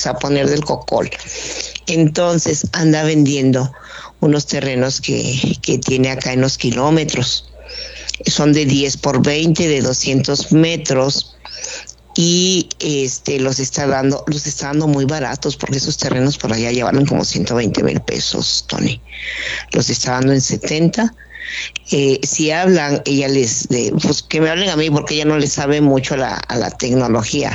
se va a poner del cocol. Entonces anda vendiendo unos terrenos que tiene acá en Los Kilómetros. Son de 10 por 20, de 200 metros. Y los está dando muy baratos, porque esos terrenos por allá ya valen como 120,000 pesos, Tony. Los está dando en 70. Si hablan, pues que me hablen a mí, porque ella no le sabe mucho a la tecnología.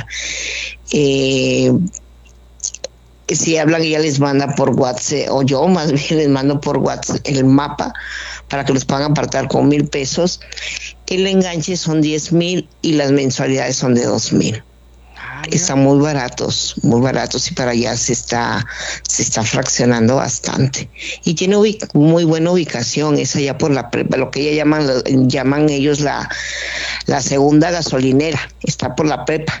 Si hablan, ella les manda por WhatsApp, o yo más bien les mando por WhatsApp el mapa para que los puedan apartar con 1,000 pesos. El enganche son 10,000 y las mensualidades son de 2,000. Están muy baratos, y para allá se está fraccionando bastante. Y tiene muy buena ubicación, es allá por la prepa, lo que llaman ellos la segunda gasolinera, está por la prepa.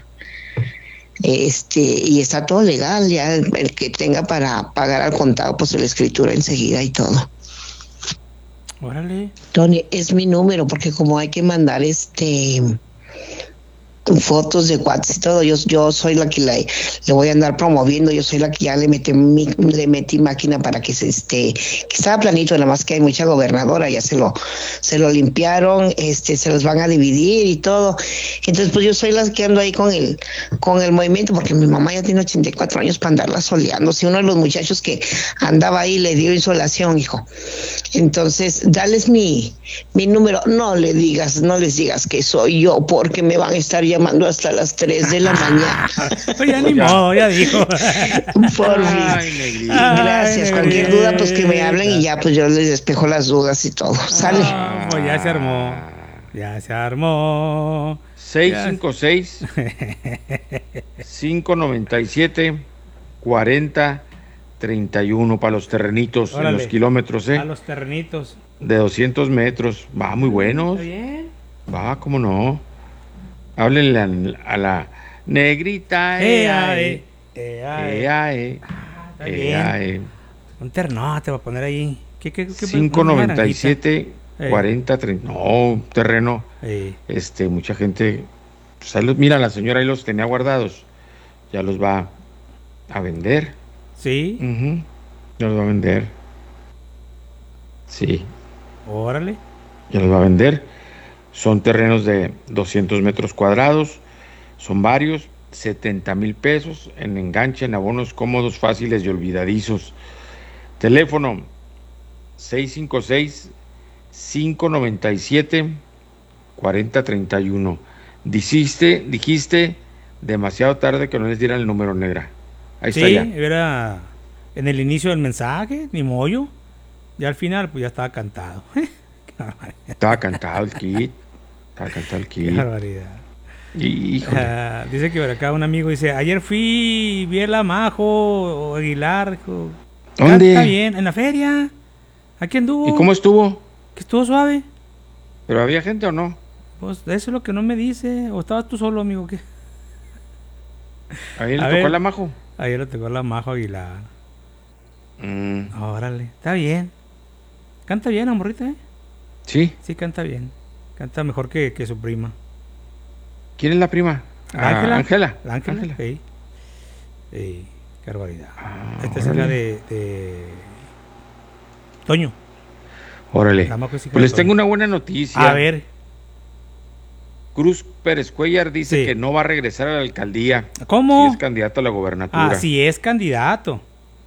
Y está todo legal, ya el que tenga para pagar al contado, pues la escritura enseguida y todo. Órale. Tony, es mi número, porque como hay que mandar fotos de WhatsApp y todo, yo soy la que le voy a andar promoviendo, yo soy la que ya le metí máquina para que que estaba planito, nada más que hay mucha gobernadora, ya se lo limpiaron, se los van a dividir y todo. Entonces pues yo soy la que ando ahí con el movimiento, porque mi mamá ya tiene 84 años para andarla soleando. Si uno de los muchachos que andaba ahí le dio insolación, hijo. Entonces dales mi número, no les digas que soy yo, porque me van a estar llamando hasta las 3 de la mañana. Ya ni modo, ya dijo. Por fin. Gracias. Cualquier duda, pues que me hablen y ya, pues yo les despejo las dudas y todo. Sale. Pues ya se armó. Ya se armó. 656-597-4031 para los terrenitos. Órale. En Los Kilómetros, A los terrenitos. De 200 metros. Va, muy buenos. ¿Está bien? Va, cómo no. Háblenle a la negrita. Está bien. Un ternote va a poner ahí. ¿Qué 597 40 30. No, un terreno. Mucha gente. Pues ahí mira, la señora ahí los tenía guardados. Ya los va a vender. ¿Sí? Ya los va a vender. Sí. Órale. Ya los va a vender. Son terrenos de 200 metros cuadrados. Son varios. 70,000 pesos en enganche, en abonos cómodos, fáciles y olvidadizos. Teléfono 656-597-4031. Dijiste demasiado tarde que no les dieran el número, negra. Ahí sí, está ya. Era en el inicio del mensaje, ni mollo. Y al final, pues ya estaba cantado. Estaba cantado el kit. Qué barbaridad. Dice que por acá un amigo dice: ayer vi a Majo Aguilar. ¿Dónde? Está bien, en la feria. Aquí anduvo. ¿Y cómo estuvo? Que estuvo suave. ¿Pero había gente o no? Pues eso es lo que no me dice. ¿O estabas tú solo, amigo? ¿Qué? ¿Ayer le tocó a la Majo? Ayer le tocó a la Majo Aguilar. Órale, está bien. Canta bien la morrita, ¿eh? Sí. Sí, canta bien. Canta mejor que su prima. ¿Quién es la prima? Ángela. Ángela. Sí. Qué barbaridad. Esta es la de Toño. Órale. Pues les tengo una buena noticia. A ver. Cruz Pérez Cuellar dice que no va a regresar a la alcaldía. ¿Cómo? Si es candidato a la gobernatura. Si es candidato.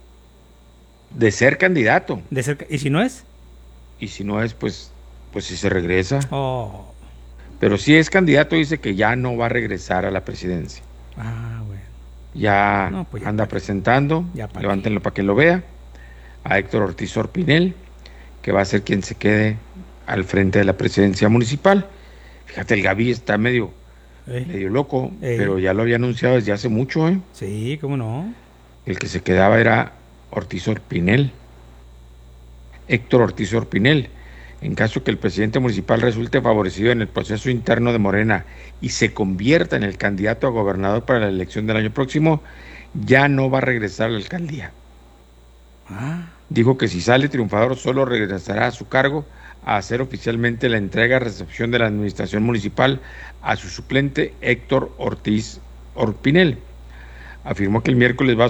De ser candidato. ¿Y si no es? Y si no es, pues si se regresa. Oh. Pero si es candidato, dice que ya no va a regresar a la presidencia. Bueno. Ya pues anda presentando, levántenlo para que lo vea, a Héctor Ortiz Orpinel, que va a ser quien se quede al frente de la presidencia municipal. Fíjate, el Gaby está medio loco, pero ya lo había anunciado desde hace mucho, ¿eh? Sí, cómo no. El que se quedaba era Ortiz Orpinel, Héctor Ortiz Orpinel. En caso que el presidente municipal resulte favorecido en el proceso interno de Morena y se convierta en el candidato a gobernador para la elección del año próximo, ya no va a regresar a la alcaldía. Dijo que si sale triunfador solo regresará a su cargo a hacer oficialmente la entrega-recepción de la administración municipal a su suplente Héctor Ortiz Orpinel. Afirmó que el miércoles va a